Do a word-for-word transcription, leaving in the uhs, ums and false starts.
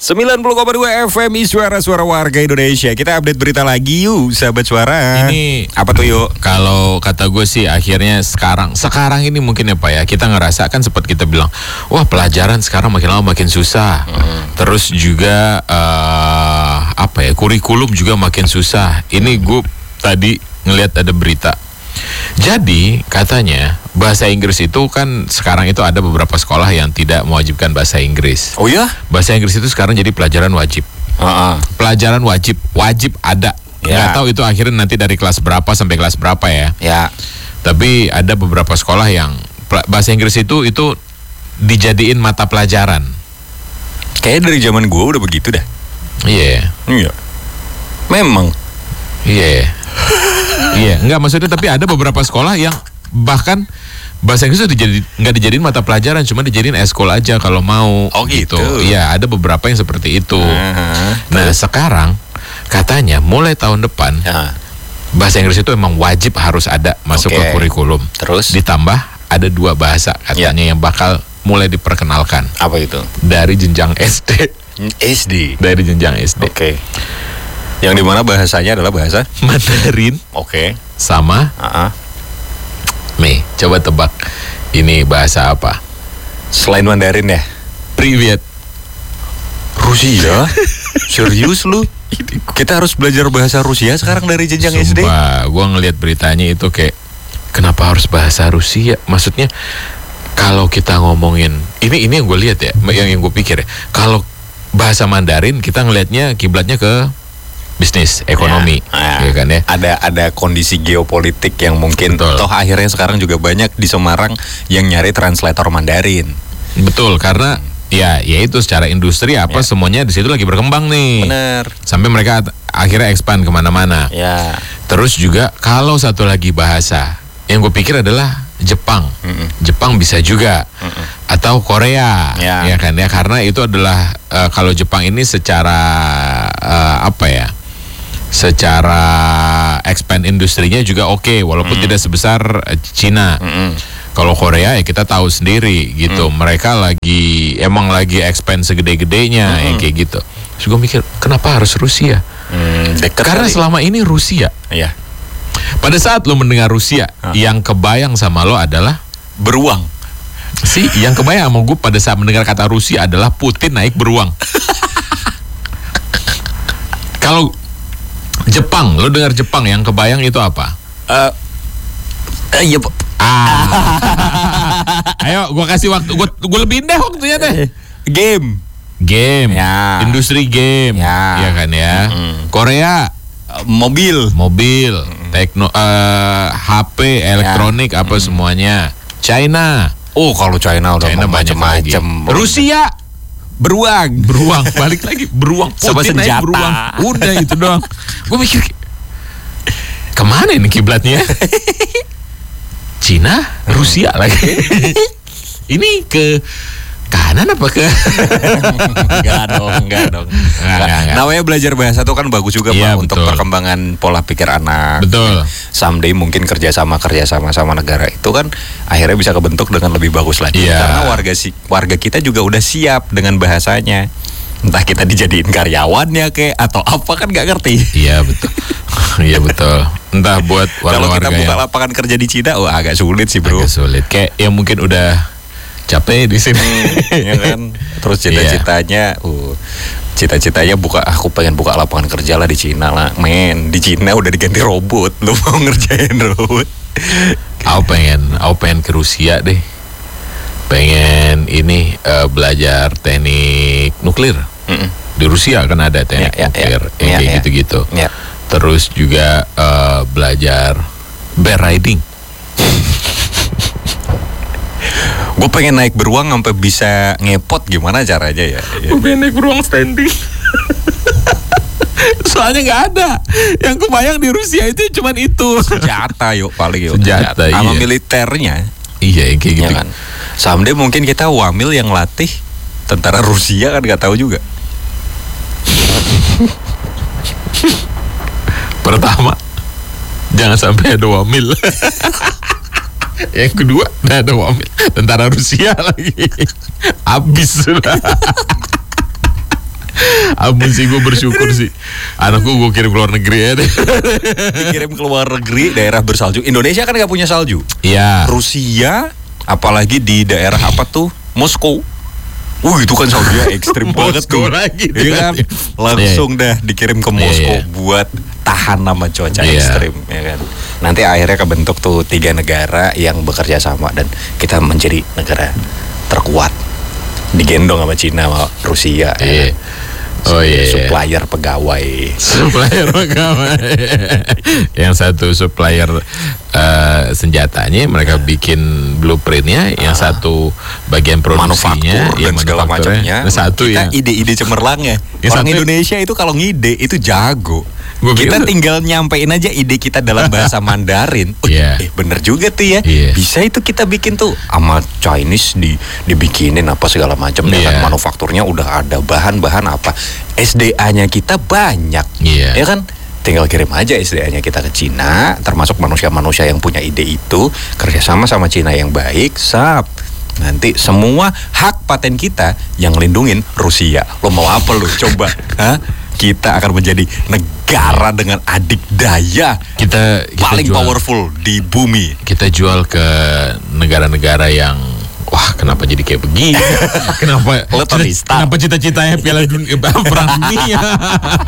sembilan puluh koma dua F M I Suara-Suara Warga Indonesia. Kita update berita lagi yuk, sahabat suara. Ini apa tuh yuk? Kalau kata gue sih akhirnya sekarang Sekarang ini mungkin ya Pak ya, kita ngerasa kan sempat kita bilang, wah pelajaran sekarang makin lama makin susah. hmm. Terus juga uh, Apa ya, kurikulum juga makin susah. Ini gue tadi ngelihat ada berita. Jadi katanya bahasa Inggris itu kan sekarang itu ada beberapa sekolah yang tidak mewajibkan bahasa Inggris. Oh ya? Bahasa Inggris itu sekarang jadi pelajaran wajib. Uh-uh. Pelajaran wajib, wajib ada. Ya. Nggak tahu itu akhirnya nanti dari kelas berapa sampai kelas berapa ya. Ya. Tapi ada beberapa sekolah yang bahasa Inggris itu itu dijadiin mata pelajaran. Kayaknya dari zaman gue udah begitu dah. Iya. Yeah. Iya. Memang. Iya. Yeah. Iya, enggak maksudnya tapi ada beberapa sekolah yang bahkan bahasa Inggris itu dijadi, nggak dijadiin mata pelajaran, cuma dijadiin eskul aja kalau mau. Oh gitu. Iya, ada beberapa yang seperti itu. Uh-huh. Nah sekarang katanya mulai tahun depan uh. bahasa Inggris itu emang wajib harus ada masuk okay. ke kurikulum. Terus ditambah ada dua bahasa katanya yeah. yang bakal mulai diperkenalkan. Apa itu? Dari jenjang S D. S D. Dari jenjang S D. Oke. Okay. Yang dimana bahasanya adalah bahasa Mandarin. Oke. Okay. Sama. Uh-uh. Nih, coba tebak. Ini bahasa apa? Selain Mandarin ya? Privet. Rusia? Serius lu? Kita harus belajar bahasa Rusia sekarang dari jenjang S D? Sumpah, gue ngeliat beritanya itu kayak, kenapa harus bahasa Rusia? Maksudnya, kalau kita ngomongin, ini ini yang gue lihat ya, yang yang gue pikir ya, kalau bahasa Mandarin kita ngelihatnya kiblatnya ke bisnis, ekonomi, ya, ya kan ya. Ada ada kondisi geopolitik yang mungkin Betul. Toh akhirnya sekarang juga banyak di Semarang yang nyari translator Mandarin. Betul, karena ya, ya itu secara industri apa ya. Semuanya di situ lagi berkembang nih. Bener. Sampai mereka akhirnya expand kemana-mana. Ya. Terus juga kalau satu lagi bahasa yang gue pikir adalah Jepang. Mm-mm. Jepang bisa juga. Mm-mm. Atau Korea, ya. ya kan ya, karena itu adalah uh, kalau Jepang ini secara uh, apa ya? Secara expand industrinya juga oke, okay, walaupun mm. tidak sebesar Cina. Mm-mm. Kalau Korea ya kita tahu sendiri gitu, mm. mereka lagi emang lagi expand segede-gedenya, mm-hmm. ya kayak gitu. Terus gue mikir, kenapa harus Rusia? Mm, Karena kali. Selama ini Rusia. Iya. Pada saat lo mendengar Rusia, huh? yang kebayang sama lo adalah beruang. Si yang kebayang sama gue pada saat mendengar kata Rusia adalah Putin naik beruang. Kalau Jepang, lo dengar Jepang yang kebayang itu apa? Uh, uh, iya, ah. Ayo, gue kasih waktu, gue gue lebihin deh waktunya deh. Game, game, ya. Industri game, ya, ya kan ya. Mm-hmm. Korea, uh, mobil, mobil, mm-hmm. tekno, uh, H P, elektronik, ya. apa mm-hmm. semuanya. China, oh kalau China udah China macam-macam. Rusia. Beruang, beruang, balik lagi beruang, sama senjata, beruang, udah itu doang. Gue mikir kemana ini kiblatnya? Cina, Rusia lagi. Ini ke kanan apa ke? Enggak dong, enggak dong. Enggak, enggak, enggak. Namanya belajar bahasa itu kan bagus juga ya, Pak, untuk perkembangan pola pikir anak. Betul. Someday mungkin kerjasama kerjasama sama negara itu kan akhirnya bisa kebentuk dengan lebih bagus lagi. Ya. Karena warga si warga kita juga udah siap dengan bahasanya. Entah kita dijadiin karyawannya kayak atau apa kan nggak ngerti. Iya betul. Iya betul. Entah buat warga-warga. Kalau kita buka yang... lapangan kerja di Cina, oh agak sulit sih bro. Agak sulit. Kayak yang mungkin udah capek di sini, ya kan. Terus cita-citanya, uh, cita-citanya buka, aku pengen buka lapangan kerja lah di Cina lah, men. Di Cina udah diganti robot, lu mau ngerjain robot? Aku pengen, aku pengen ke Rusia deh. Pengen ini uh, belajar teknik nuklir. Mm-mm. Di Rusia kan ada teknik ya, nuklir, ya, ya. yang kayak ya, gitu-gitu. Ya. Terus juga uh, belajar bear riding. Gue pengen naik beruang sampai bisa ngepot, gimana caranya ya? Gue pengen naik beruang standing. Soalnya nggak ada. Yang kebayang di Rusia itu cuman itu. Senjata yuk paling yuk. Senjata, iya. Sama militernya. Iya kayak gitu. Ya kan? Someday mungkin kita wamil yang latih tentara Rusia kan nggak tahu juga. Pertama, jangan sampai ada wamil. Yang kedua, nah ada wamil tentara Rusia lagi. Abis sudah. Ampun sih, gue bersyukur sih. Anakku gue kirim ke luar negeri ya deh. Dikirim ke luar negeri, daerah bersalju. Indonesia kan nggak punya salju. Iya. Rusia, apalagi di daerah apa tuh? Moskow. Uh itu kan saljunya ekstrim banget tuh. Lagi, iya kan? Langsung dah dikirim ke Moskow yeah, yeah. buat tahan sama cuaca Yeah. ekstrim, ya kan. Nanti akhirnya kebentuk tuh tiga negara yang bekerja sama dan kita menjadi negara terkuat. Digendong sama Cina, sama Rusia. Iya. Ya kan? Oh iya. Supplier pegawai. Supplier pegawai. Yang satu supplier uh, senjatanya, mereka bikin blueprintnya. Yang Ah. satu bagian produksinya, Manufaktur ya, dan segala macamnya. Yang satu kita ya. ide-ide cemerlangnya. Yang Orang satu- Indonesia itu kalau ngide itu jago. Gua Kita pikir- tinggal nyampein aja ide kita dalam bahasa Mandarin. Oh, Iya. eh, bener juga tuh ya. Iya. Bisa itu kita bikin tuh sama Chinese di dibikinin apa segala macam. Iya. Kan manufakturnya udah ada bahan-bahan apa. S D A-nya kita banyak. Iya. Ya kan? Tinggal kirim aja S D A-nya kita ke Cina, termasuk manusia-manusia yang punya ide itu, kerjasama sama Cina yang baik, sap. Nanti semua hak paten kita yang lindungin Rusia. Lo mau apa lo? Coba, Hah? Kita akan menjadi negara dengan adikdaya Kita, kita paling jual, powerful di bumi. Kita jual ke negara-negara yang, wah kenapa jadi kayak begini? Kenapa? Lo Tony Stark. Kenapa cita-citanya Piala Dunia, Perang Dunia?